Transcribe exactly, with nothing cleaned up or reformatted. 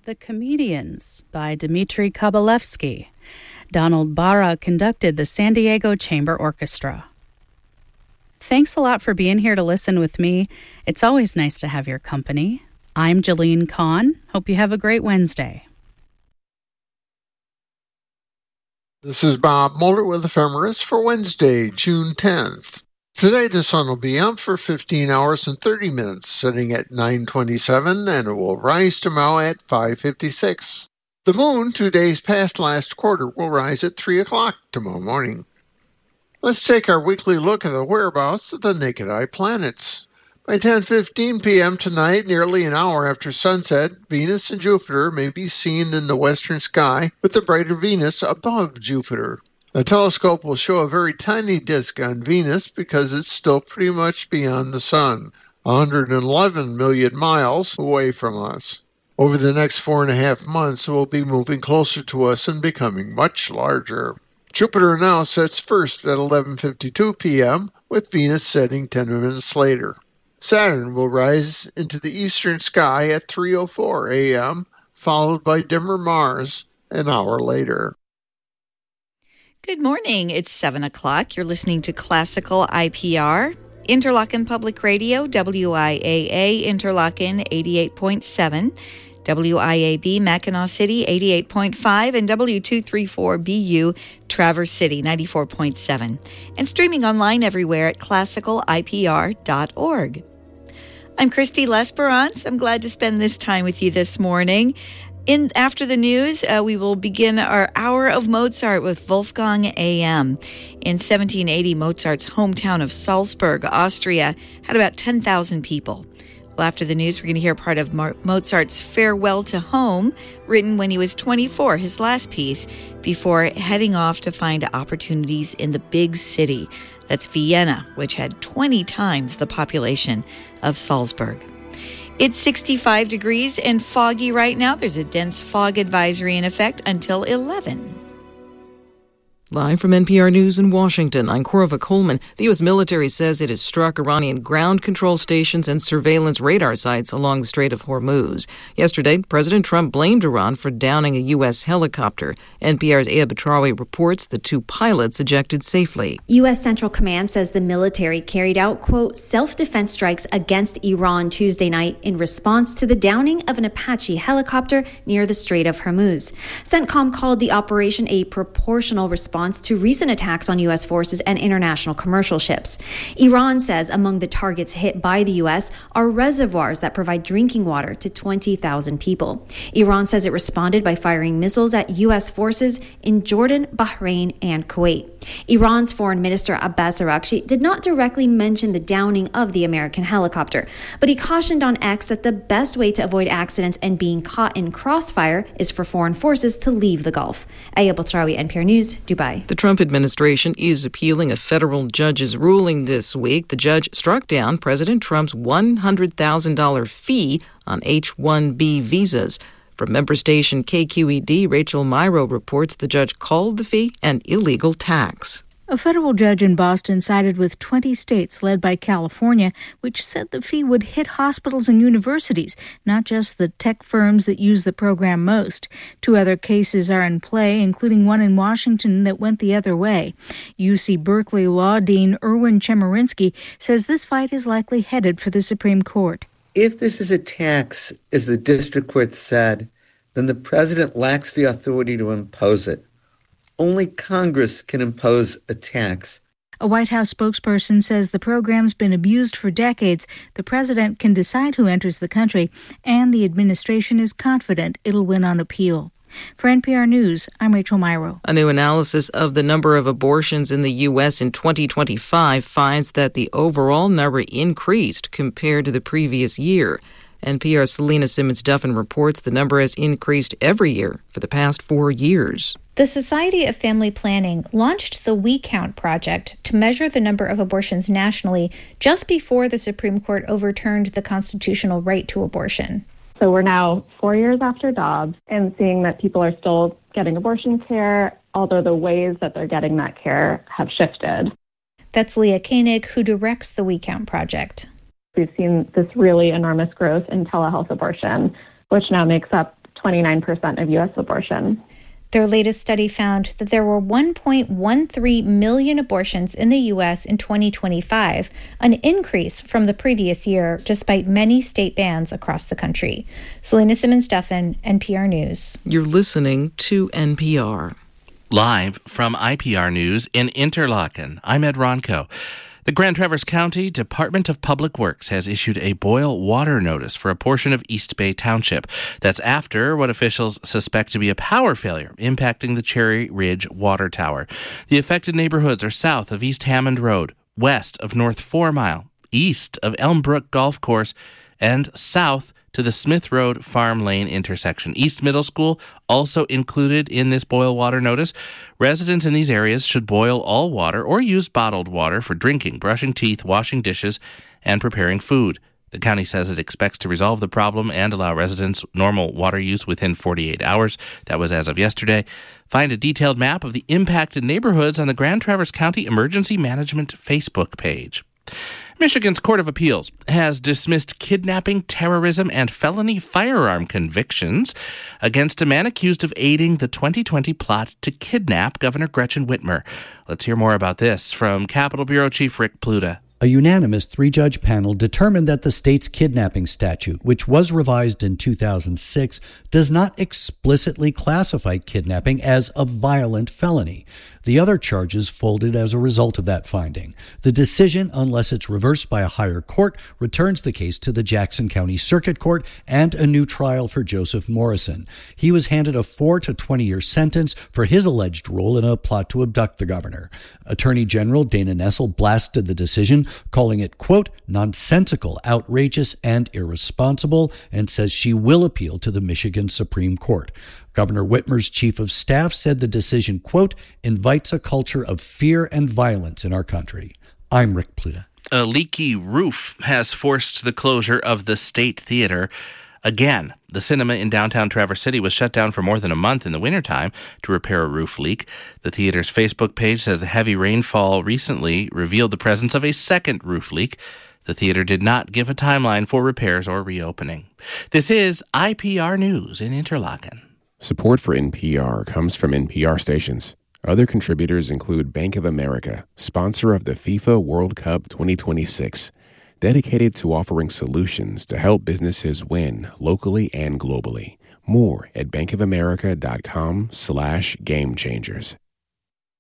The Comedians by Dmitry Kabalevsky. Donald Barra conducted the San Diego Chamber Orchestra. Thanks a lot for being here to listen with me. It's always nice to have your company. I'm Jalene Kahn. Hope you have a great Wednesday. This is Bob Mulder with Ephemeris for Wednesday, June tenth. Today the sun will be out for fifteen hours and thirty minutes, setting at nine twenty-seven, and it will rise tomorrow at five fifty-six. The moon, two days past last quarter, will rise at three o'clock tomorrow morning. Let's take our weekly look at the whereabouts of the naked eye planets. By ten fifteen p.m. tonight, nearly an hour after sunset, Venus and Jupiter may be seen in the western sky with the brighter Venus above Jupiter. The telescope will show a very tiny disk on Venus because it's still pretty much beyond the sun, one hundred eleven million miles away from us. Over the next four and a half months, it will be moving closer to us and becoming much larger. Jupiter now sets first at eleven fifty-two p.m., with Venus setting ten minutes later. Saturn will rise into the eastern sky at three oh four a.m., followed by dimmer Mars an hour later. Good morning. It's seven o'clock. You're listening to Classical I P R, Interlochen Public Radio, W I A A, Interlochen eighty-eight point seven, W I A B, Mackinac City eighty-eight point five, and W two thirty-four B U, Traverse City ninety-four point seven, and streaming online everywhere at classical I P R dot org. I'm Christy Lesperance. I'm glad to spend this time with you this morning. In After the news, uh, we will begin our Hour of Mozart with Wolfgang A M. In seventeen eighty, Mozart's hometown of Salzburg, Austria, had about ten thousand people. Well, after the news, we're going to hear part of Mar- Mozart's Farewell to Home, written when he was twenty-four, his last piece, before heading off to find opportunities in the big city. That's Vienna, which had twenty times the population of Salzburg. It's sixty-five degrees and foggy right now. There's a dense fog advisory in effect until eleven. Live from N P R News in Washington, I'm Corva Coleman. The U S military says it has struck Iranian ground control stations and surveillance radar sites along the Strait of Hormuz. Yesterday, President Trump blamed Iran for downing a U S helicopter. N P R's Aya Batrawi reports the two pilots ejected safely. U S Central Command says the military carried out, quote, self-defense strikes against Iran Tuesday night in response to the downing of an Apache helicopter near the Strait of Hormuz. CENTCOM called the operation a proportional response to recent attacks on U S forces and international commercial ships. Iran says among the targets hit by the U S are reservoirs that provide drinking water to twenty thousand people. Iran says it responded by firing missiles at U S forces in Jordan, Bahrain, and Kuwait. Iran's Foreign Minister Abbas Araghchi did not directly mention the downing of the American helicopter, but he cautioned on X that the best way to avoid accidents and being caught in crossfire is for foreign forces to leave the Gulf. Aya Batrawi, N P R News, Dubai. The Trump administration is appealing a federal judge's ruling this week. The judge struck down President Trump's one hundred thousand dollars fee on H one B visas. From member station K Q E D, Rachel Myrow reports the judge called the fee an illegal tax. A federal judge in Boston sided with twenty states led by California, which said the fee would hit hospitals and universities, not just the tech firms that use the program most. Two other cases are in play, including one in Washington that went the other way. U C Berkeley law dean Erwin Chemerinsky says this fight is likely headed for the Supreme Court. If this is a tax, as the district court said, then the president lacks the authority to impose it. Only Congress can impose a tax. A White House spokesperson says the program's been abused for decades. The president can decide who enters the country, and the administration is confident it'll win on appeal. For N P R News, I'm Rachel Myrow. A new analysis of the number of abortions in the U S in twenty twenty-five finds that the overall number increased compared to the previous year. N P R's Selena Simmons-Duffin reports the number has increased every year for the past four years. The Society of Family Planning launched the We Count project to measure the number of abortions nationally just before the Supreme Court overturned the constitutional right to abortion. So we're now four years after Dobbs and seeing that people are still getting abortion care, although the ways that they're getting that care have shifted. That's Leah Koenig, who directs the We Count project. We've seen this really enormous growth in telehealth abortion, which now makes up twenty-nine percent of U S abortion. Their latest study found that there were one point one three million abortions in the U S in twenty twenty-five, an increase from the previous year, despite many state bans across the country. Selena Simmons-Duffin, N P R News. You're listening to N P R. Live from I P R News in Interlaken, I'm Ed Ronco. The Grand Traverse County Department of Public Works has issued a boil water notice for a portion of East Bay Township. That's after what officials suspect to be a power failure impacting the Cherry Ridge Water Tower. The affected neighborhoods are south of East Hammond Road, west of North Four Mile, east of Elmbrook Golf Course, and south to the Smith Road Farm Lane intersection. East Middle School also included in this boil water notice. Residents in these areas should boil all water or use bottled water for drinking, brushing teeth, washing dishes, and preparing food. The county says it expects to resolve the problem and allow residents normal water use within forty-eight hours. That was as of yesterday. Find a detailed map of the impacted neighborhoods on the Grand Traverse County Emergency Management Facebook page. Michigan's Court of Appeals has dismissed kidnapping, terrorism, and felony firearm convictions against a man accused of aiding the twenty twenty plot to kidnap Governor Gretchen Whitmer. Let's hear more about this from Capitol Bureau Chief Rick Pluta. A unanimous three-judge panel determined that the state's kidnapping statute, which was revised in two thousand six, does not explicitly classify kidnapping as a violent felony. The other charges folded as a result of that finding. The decision, unless it's reversed by a higher court, returns the case to the Jackson County Circuit Court and a new trial for Joseph Morrison. He was handed a four to twenty-year sentence for his alleged role in a plot to abduct the governor. Attorney General Dana Nessel blasted the decision, calling it, quote, nonsensical, outrageous, and irresponsible, and says she will appeal to the Michigan Supreme Court. Governor Whitmer's chief of staff said the decision, quote, invites a culture of fear and violence in our country. I'm Rick Pluta. A leaky roof has forced the closure of the State Theater again. The cinema in downtown Traverse City was shut down for more than a month in the wintertime to repair a roof leak. The theater's Facebook page says the heavy rainfall recently revealed the presence of a second roof leak. The theater did not give a timeline for repairs or reopening. This is I P R News in Interlaken. Support for N P R comes from N P R stations. Other contributors include Bank of America, sponsor of the FIFA World Cup twenty twenty-six, dedicated to offering solutions to help businesses win locally and globally. More at bankofamerica.com slash game changers.